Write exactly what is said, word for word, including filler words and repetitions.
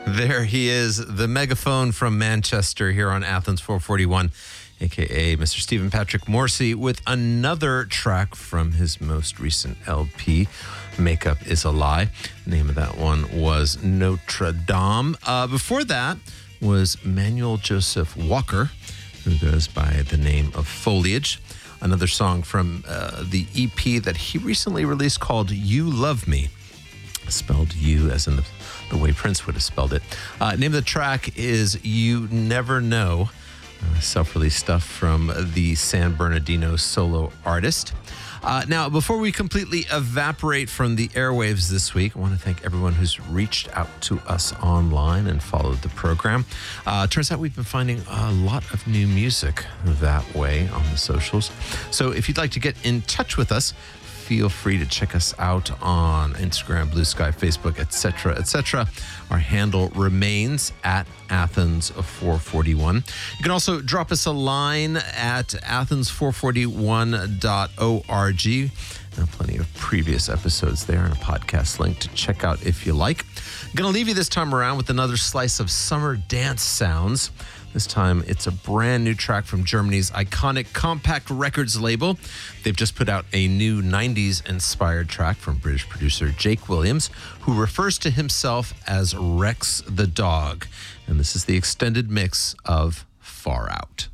There he is, the megaphone from Manchester here on Athens four forty-one, a k a. Mister Stephen Patrick Morsey, with another track from his most recent L P, Makeup is a Lie. The name of that one was Notre Dame. Uh, before that was Manuel Joseph Walker, who goes by the name of Foliage. Another song from uh, the E P that he recently released called You Love Me. Spelled you as in the, the way Prince would have spelled it. Uh, name of the track is You Never Know. Uh, self-released stuff from the San Bernardino solo artist. Uh, now, before we completely evaporate from the airwaves this week, I want to thank everyone who's reached out to us online and followed the program. Uh, turns out we've been finding a lot of new music that way on the socials. So if you'd like to get in touch with us, feel free to check us out on Instagram, Blue Sky, Facebook, et cetera, et cetera. Our handle remains at Athens four forty-one. You can also drop us a line at athens four forty-one dot org. Now, plenty of previous episodes there and a podcast link to check out if you like. I'm going to leave you this time around with another slice of summer dance sounds. This time, it's a brand new track from Germany's iconic Compact Records label. They've just put out a new nineties-inspired track from British producer Jake Williams, who refers to himself as Rex the Dog. And this is the extended mix of Far Out.